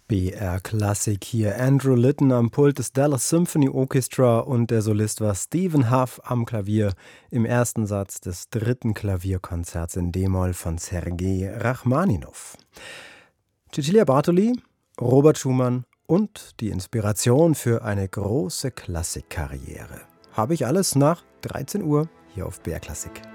BR Klassik hier. Andrew Litton am Pult des Dallas Symphony Orchestra und der Solist war Stephen Hough am Klavier im ersten Satz des dritten Klavierkonzerts in D-Moll von Sergei Rachmaninow. Cecilia Bartoli, Robert Schumann und die Inspiration für eine große Klassikkarriere. Habe ich alles nach 13 Uhr hier auf BR Klassik.